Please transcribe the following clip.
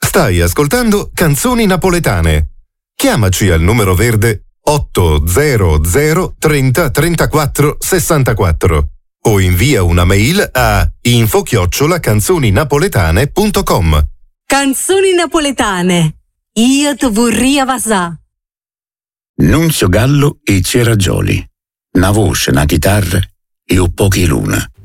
Stai ascoltando Canzoni Napoletane. Chiamaci al numero verde 800 30 34 64 o invia una mail a info@canzoninapoletane.com. Canzoni napoletane. Io ti vorrei vasà. Nunzio Gallo e Ceragioli. Una voce, una chitarra e un pochi luna.